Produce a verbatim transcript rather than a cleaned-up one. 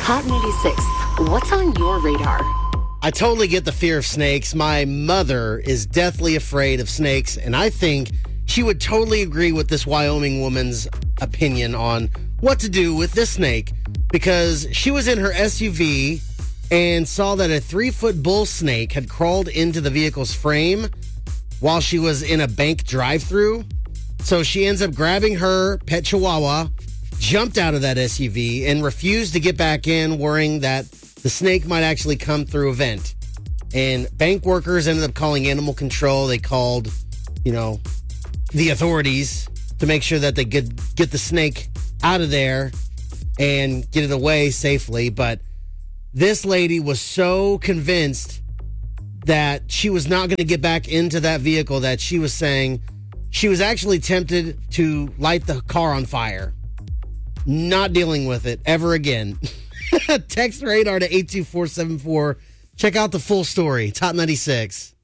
Hot ninety-six, what's on your radar? I totally get the fear of snakes. My mother is deathly afraid of snakes, and I think she would totally agree with this Wyoming woman's opinion on what to do with this snake, because she was in her S U V and saw that a three-foot bull snake had crawled into the vehicle's frame while she was in a bank drive-thru. So she ends up grabbing her pet chihuahua, jumped out of that S U V, and refused to get back in, worrying that the snake might actually come through a vent. And bank workers ended up calling animal control. They called, you know, the authorities to make sure that they could get the snake out of there and get it away safely. But this lady was so convinced that she was not going to get back into that vehicle that she was saying she was actually tempted to light the car on fire. Not dealing with it ever again. Text radar to eight two four seven four. Check out the full story. Top ninety-six.